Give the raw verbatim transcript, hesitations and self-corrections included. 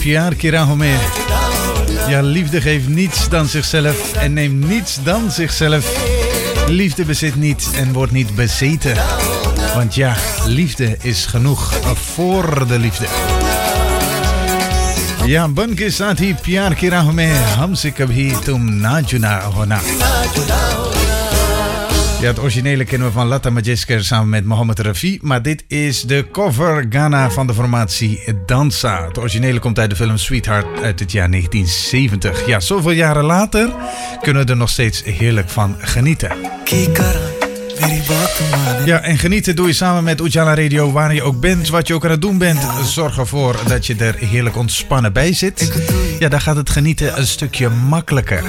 Pyar ki raho mein. Ja, liefde geeft niets dan zichzelf en neemt niets dan zichzelf. Liefde bezit niet en wordt niet bezeten. Want ja, liefde is genoeg voor de liefde. Ja, ban ke saath hi pyar ki raah mein humse kabhi tum na juna hona. Ja, het originele kennen we van Lata Mangeshkar samen met Mohammed Rafi. Maar dit is de cover Ghana van de formatie Dansa. Het originele komt uit de film Sweetheart uit het jaar negentien zeventig. Ja, zoveel jaren later kunnen we er nog steeds heerlijk van genieten. Ja, en genieten doe je samen met Ujala Radio. Waar je ook bent, wat je ook aan het doen bent. Zorg ervoor dat je er heerlijk ontspannen bij zit. Ja, dan gaat het genieten een stukje makkelijker.